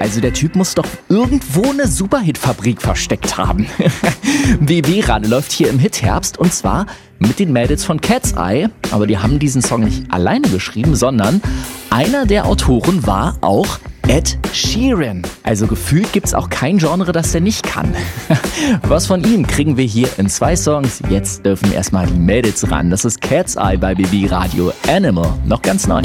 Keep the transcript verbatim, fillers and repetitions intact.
Also der Typ muss doch irgendwo eine Superhit-Fabrik versteckt haben. B B-Radio läuft hier im Hitherbst und zwar mit den Mädels von Cat's Eye. Aber die haben diesen Song nicht alleine geschrieben, sondern einer der Autoren war auch Ed Sheeran. Also gefühlt gibt's auch kein Genre, das der nicht kann. Was von ihm kriegen wir hier in zwei Songs. Jetzt dürfen erstmal die Mädels ran. Das ist Cat's Eye bei B B Radio. Animal, noch ganz neu.